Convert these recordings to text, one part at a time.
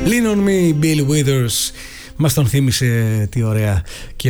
Lean on me, Bill Withers. Μας τον θύμισε, τι ωραία, και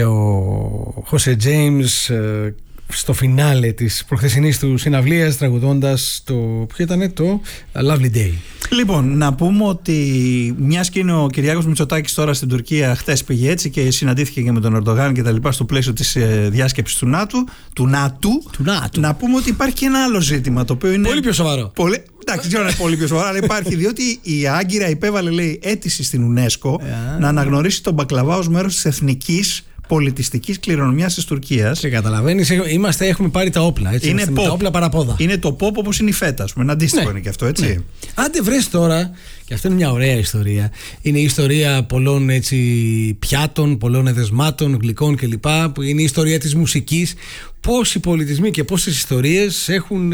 ο Jose James στο φινάλε της προχθεσινής του συναυλίας, τραγουδώντας το, ποιο ήταν, το Lovely Day. Λοιπόν, να πούμε ότι μιας και είναι ο Κυριάκος Μητσοτάκης τώρα στην Τουρκία, χτες πήγε έτσι και συναντήθηκε και με τον Ερντογάν και τα λοιπά στο πλαίσιο της διάσκεψης του ΝΑΤΟ. Να πούμε ότι υπάρχει και ένα άλλο ζήτημα το οποίο είναι πολύ πιο σοβαρό. Εντάξει, δεν είναι πολύ πιο σοβαρό, αλλά υπάρχει, διότι η Άγκυρα υπέβαλε, λέει, αίτηση στην UNESCO να αναγνωρίσει τον μπακλαβά ως μέρος της εθνικής πολιτιστικής κληρονομιάς της Τουρκίας. Και καταλαβαίνεις, έχουμε πάρει τα όπλα. Έτσι, είναι pop. Τα όπλα παραπόδα. Είναι το pop όπως είναι η φέτα, ένα αντίστοιχο είναι και αυτό, έτσι. Ναι. Άντε βρες τώρα, και αυτό είναι μια ωραία ιστορία. Είναι η ιστορία πολλών έτσι, πιάτων, πολλών εδεσμάτων, γλυκών κλπ. Που είναι η ιστορία της μουσικής. Πώς οι πολιτισμοί και πώς τις ιστορίες έχουν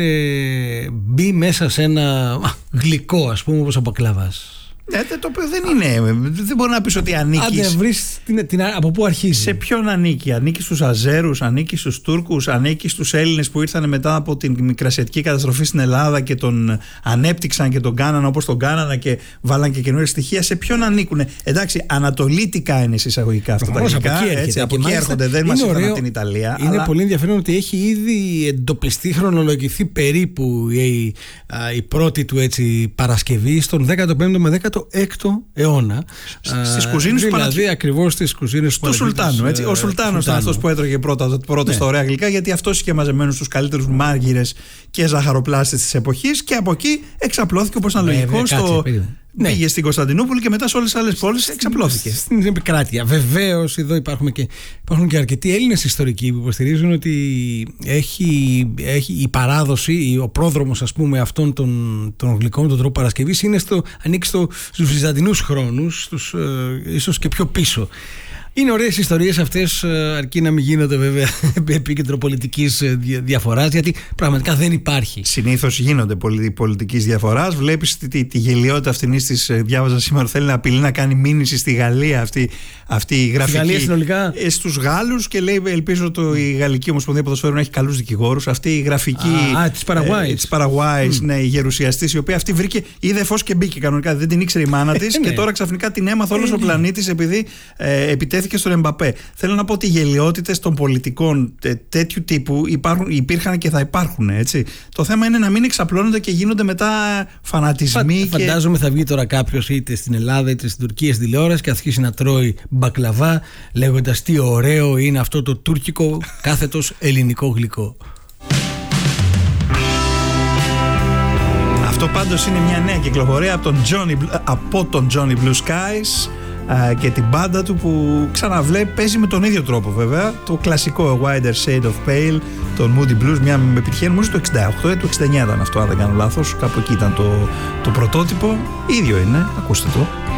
μπει μέσα σε ένα γλυκό, ας πούμε, όπως ο μπακλαβάς. Το οποίο δεν είναι. Δεν μπορεί να πεις ότι ανήκει. Άντε βρεις από πού αρχίζει. Σε ποιον ανήκει? Ανήκει στους Αζέρους, ανήκει στους Τούρκους, ανήκει στους Έλληνες που ήρθαν μετά από την μικρασιατική καταστροφή στην Ελλάδα και τον ανέπτυξαν και τον κάνανε όπως τον κάνανε και βάλαν και καινούργια στοιχεία. Σε ποιον ανήκουν? Εντάξει, ανατολίτικα είναι εισαγωγικά αυτά τα γλυκά. Από εκεί έρχονται, δεν μας ήρθαν από την Ιταλία. Είναι πολύ ενδιαφέρον ότι έχει ήδη εντοπιστεί, χρονολογηθεί περίπου η πρώτη του έτσι, Παρασκευή στον 15ο με 16ο αιώνα. Στις κουζίνες δηλαδή ακριβώς στις κουζίνες του Σουλτάνου. Ο Σουλτάνος ήταν αυτός που έτρωγε πρώτα στα ωραία γλυκά, γιατί αυτός είχε μαζεμένους τους καλύτερους μάργυρες και ζαχαροπλάστες της εποχής, και από εκεί εξαπλώθηκε, όπως ήταν λογικό, πήγε στην Κωνσταντινούπολη και μετά σε όλες τις άλλες πόλεις εξαπλώθηκε. Στην επικράτεια. Βεβαίως, εδώ υπάρχουν και αρκετοί Έλληνες ιστορικοί που υποστηρίζουν ότι έχει η παράδοση, ο πρόδρομος, ας πούμε, αυτών των γλυκών, τον τρόπο παρασκευής, ανήκει στους βυζαντινούς χρόνους, ίσως και πιο πίσω. Είναι ωραίες ιστορίες αυτές, αρκεί να μην γίνονται βέβαια επίκεντρο πολιτικής διαφοράς, γιατί πραγματικά δεν υπάρχει. Συνήθως γίνονται πολιτικής διαφοράς. Βλέπεις τη γελιότητα αυτής της, διάβαζα σήμερα, θέλει να απειλεί να κάνει μήνυση στη Γαλλία αυτή η γραφική. Στη Γαλλία συνολικά. Στους Γάλλους, και λέει, ελπίζω η Γαλλική Ομοσπονδία Ποδοσφαίρου να έχει καλούς δικηγόρους. Αυτή η γραφική της Παραγουάης, ναι, η γερουσιαστής, η οποία αυτή είδε φως και μπήκε κανονικά. Δεν την ήξερε η μάνα της και τώρα ξαφνικά την έμαθε όλος ο πλανήτης επειδή επιτέθηκε στον Εμπαπέ. Θέλω να πω ότι οι γελιότητες των πολιτικών τέτοιου τύπου υπήρχαν και θα υπάρχουν, έτσι. Το θέμα είναι να μην εξαπλώνονται και γίνονται μετά φανατισμοί. Φαντάζομαι θα βγει τώρα κάποιος είτε στην Ελλάδα είτε στην Τουρκία στην τηλεόραση και αρχίσει να τρώει μπακλαβά, λέγοντας τι ωραίο είναι αυτό το τουρκικό κάθετος ελληνικό γλυκό. Αυτό πάντως είναι μια νέα κυκλοφορία από τον Johnny Blue Skies και την μπάντα του, που ξαναβλέπει, παίζει με τον ίδιο τρόπο βέβαια το κλασικό A Wider Shade of Pale, τον Moody Blues, μια επιτυχία νομίζω το 68 ή το 69 ήταν αυτό, αν δεν κάνω λάθος, κάπου εκεί ήταν το πρωτότυπο. Ίδιο είναι, ακούστε το.